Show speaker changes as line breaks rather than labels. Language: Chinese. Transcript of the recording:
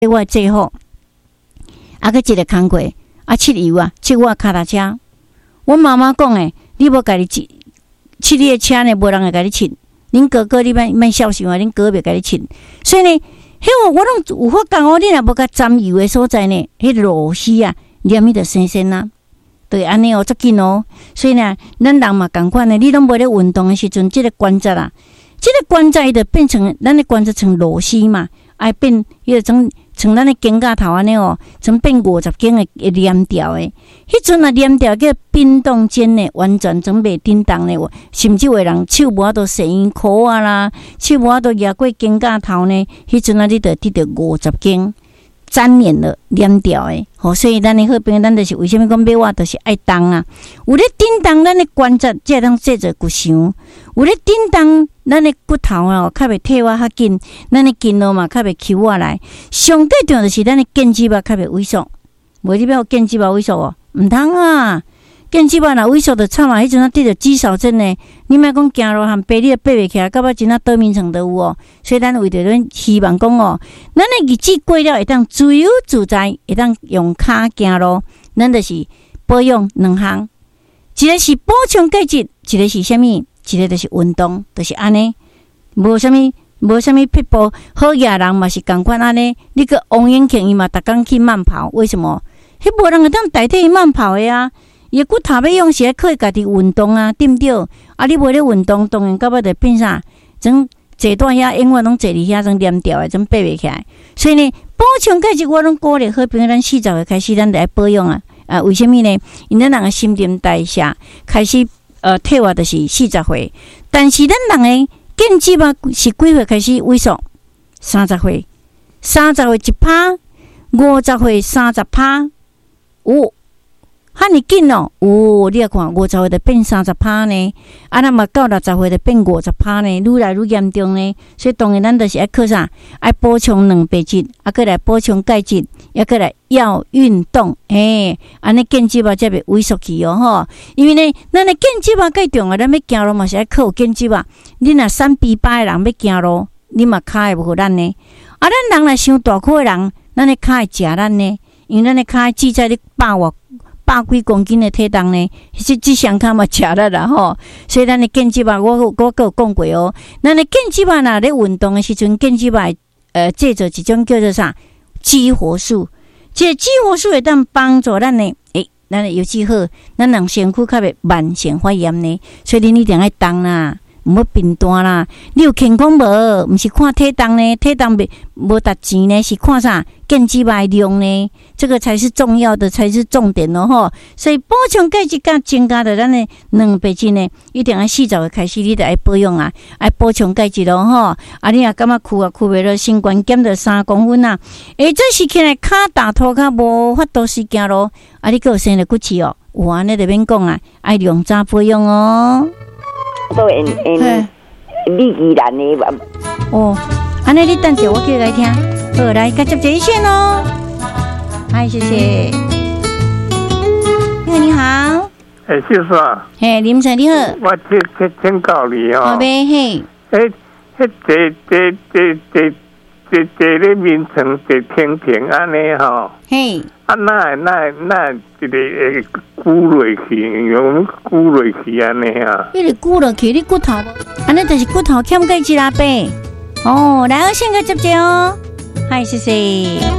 我最好，啊，个一个工课啊，漆油啊，漆我脚踏车。我妈妈讲诶，你无家己漆你的车呢，无人会甲你漆。恁哥哥你莫孝顺啊，恁哥袂甲你漆。所以呢，迄个我拢有法讲哦，你若无甲沾油的所在呢，迄螺丝啊，黏迄着生生啊。对，安尼哦，足紧哦。所以呢，咱人嘛共款呢，你拢无咧运动的时阵，即个关节啊，即个关节伊就变成咱的关节成螺丝嘛，爱变迄个像咱的肩胛头安尼哦，像变50根的连条的。迄阵啊，连条叫冰冻间呢，完全总袂叮当呢。甚至有人手无法度洗衣裤啊啦，手无法度压过肩胛头呢。迄阵啊，你得得50根。粘连了连掉的，所以咱的好朋友，咱就是为什么讲买我就是爱动啊？有咧叮当，咱的关节才会当制作骨伤；有咧叮当，咱的骨头哦，较袂退化较紧，咱的筋络嘛较袂抽下来。上最重要就是咱的腱肌肉较袂萎缩。无你要腱肌肉萎缩哦，毋通啊！腱肌肉若萎缩就惨啊！迄阵啊得着肌少症呢，你莫讲行路含爬，你也爬袂起来，到尾真啊倒面床都有哦。所以咱为着咱希望讲哦，咱的日子过了会当自由自在，会当用骹行路。咱就是保养两项，一个是补充钙质，一个是啥物？一个就是运动，就是安尼。无啥物撇步，好野人嘛是共款安尼。你个王永庆伊嘛逐工去慢跑，为什么？迄无人会当代替伊慢跑的啊！伊骨头要用时，可以家己运动啊，对不对？啊，你无咧运动，当然到尾就变啥？种坐段遐永远拢坐伫遐，种黏掉的，种爬袂起来。所以呢，补充钙质我拢鼓励好朋友，咱40岁开始，咱就来保养啊。为什么呢？因咱人的新陈代谢开始退化，就是40岁。但是咱人的腱肌肉是几岁开始萎缩？30岁，30岁1%，50岁30%，有。哈尼紧哦，你也看50岁就变30%呢，啊，那么到60岁就变50%呢，愈来愈严重呢。所以当然咱就是爱靠啥，爱补充蛋白质，啊，再来补充钙质，也再来要运动，安尼腱肌肉才袂萎缩去哦吼。因为呢，咱的腱肌肉最重要，咱要行路嘛是爱靠腱肌肉。你若3比8的人要行路，你嘛骹会无互咱呢。啊，咱人若伤大块的人，咱的骹会食咱呢，因为咱的骹记在你100几公斤的体重呢，这双脚嘛吃了啦吼，所以咱的腱肌肉，我有讲过哦，咱的腱肌肉呐，咧运动的时阵，腱肌肉制作一种叫做啥激活素，这个激活素会当帮助咱的咱的尤其好，咱人身躯较袂慢性发炎呢，所以你一定要动啦。毋要贫惰啦！你有健康无？毋是看体重呢？体重无值钱呢？是看啥？腱肌肉的量呢？这个才是重要的，才是重点哦吼！所以补充钙质甲增加的咱的蛋白质呢，一定要40岁开始，你就爱保养啊，爱补充钙质咯吼！啊，你若感觉躯袂落，身高减到3公分啊！这时起来骹大拖骹无法度时行咯，啊，你还有生了骨刺哦，有安尼就免讲啊，爱量早保养哦。
都利宜兰的
哦，安尼你等下我叫来听，好来，接这一线哦。嗨，谢谢。你好，
先生。
林生你好。
我请教你哦。
好呗，嘿。
这咧名称这天平安尼吼。
嘿。
啊，那一个箍落去，用箍落去安尼啊。
你个箍落去，你骨头，安尼就是骨头欠钙质啦呗。哦，来，我先个接哦。嗨，谢谢。